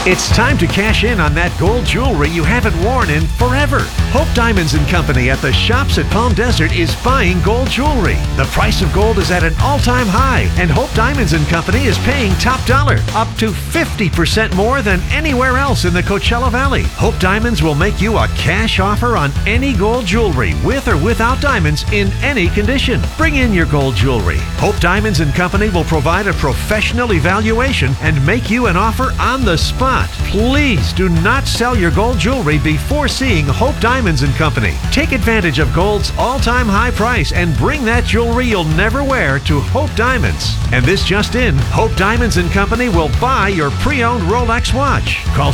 It's time to cash in on that gold jewelry you haven't worn in forever. Hope Diamonds and Company at the Shops at Palm Desert is buying gold jewelry. The price of gold is at an all-time high, and Hope Diamonds and Company is paying top dollar, up to 50% more than anywhere else in the Coachella Valley. Hope Diamonds will make you a cash offer on any gold jewelry, with or without diamonds, in any condition. Bring in your gold jewelry. Hope Diamonds and Company will provide a professional evaluation and make you an offer on the spot. Please do not sell your gold jewelry before seeing Hope Diamonds and Company. Take advantage of gold's all-time high price and bring that jewelry you'll never wear to Hope Diamonds. And this just in, Hope Diamonds and Company will buy your pre-owned Rolex watch. Call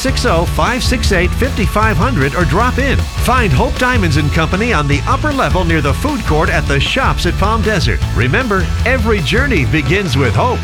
760-568-5500 or drop in. Find Hope Diamonds and Company on the upper level near the food court at the Shops at Palm Desert. Remember, every journey begins with hope.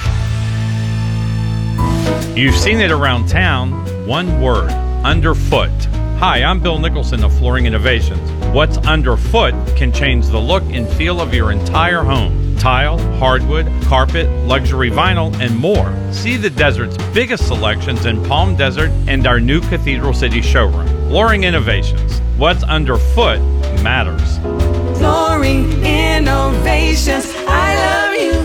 You've seen it around town. One word: underfoot. Hi, I'm Bill Nicholson of Flooring Innovations. What's underfoot can change the look and feel of your entire home. Tile, hardwood, carpet, luxury vinyl, and more. See the desert's biggest selections in Palm Desert and our new Cathedral City showroom. Flooring Innovations. What's underfoot matters. Flooring Innovations. I love you.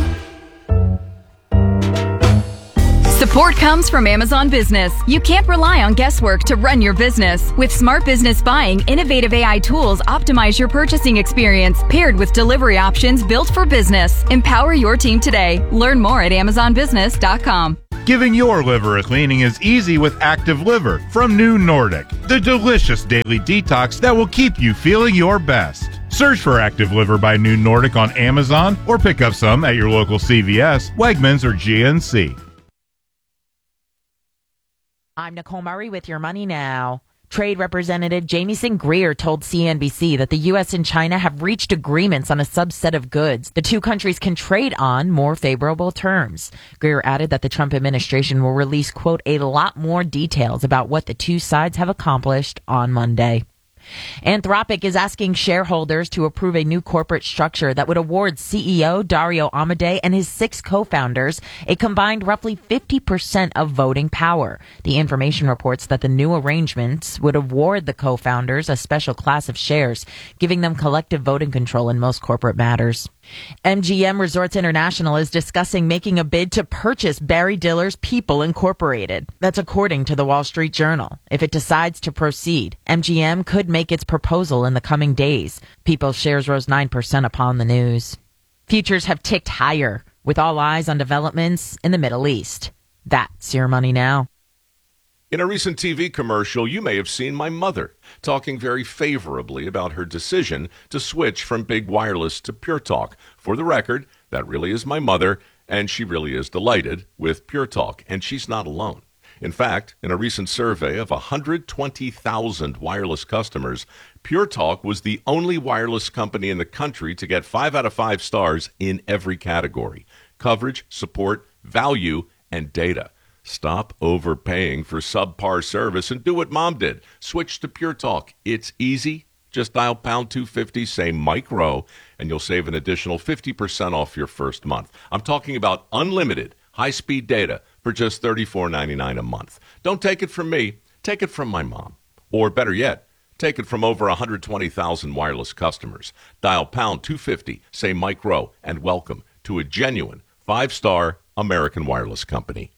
Support comes from Amazon Business. You can't rely on guesswork to run your business. With Smart Business Buying, innovative AI tools optimize your purchasing experience, paired with delivery options built for business. Empower your team today. Learn more at AmazonBusiness.com. Giving your liver a cleaning is easy with Active Liver from New Nordic, the delicious daily detox that will keep you feeling your best. Search for Active Liver by New Nordic on Amazon or pick up some at your local CVS, Wegmans, or GNC. I'm Nicole Murray with Your Money Now. Trade Representative Jamieson Greer told CNBC that the U.S. and China have reached agreements on a subset of goods the two countries can trade on more favorable terms. Greer added that the Trump administration will release, quote, a lot more details about what the two sides have accomplished on Monday. Anthropic is asking shareholders to approve a new corporate structure that would award CEO Dario Amodei and his 6 co-founders a combined roughly 50% of voting power. The information reports that the new arrangements would award the co-founders a special class of shares, giving them collective voting control in most corporate matters. MGM Resorts International is discussing making a bid to purchase Barry Diller's People Incorporated. That's according to the Wall Street Journal. If it decides to proceed, MGM could make its proposal in the coming days. People's shares rose 9% upon the news. Futures have ticked higher, with all eyes on developments in the Middle East. That's Your Money Now. In a recent TV commercial, you may have seen my mother talking very favorably about her decision to switch from big wireless to Pure Talk. For the record, that really is my mother, and she really is delighted with Pure Talk, and she's not alone. In fact, in a recent survey of 120,000 wireless customers, Pure Talk was the only wireless company in the country to get 5 out of 5 stars in every category: coverage, support, value, and data. Stop overpaying for subpar service and do what Mom did. Switch to Pure Talk. It's easy. Just dial pound 250, say Mike Rowe, and you'll save an additional 50% off your first month. I'm talking about unlimited high-speed data for just $34.99 a month. Don't take it from me. Take it from my mom. Or better yet, take it from over 120,000 wireless customers. Dial pound 250, say Mike Rowe, and welcome to a genuine 5-star American wireless company.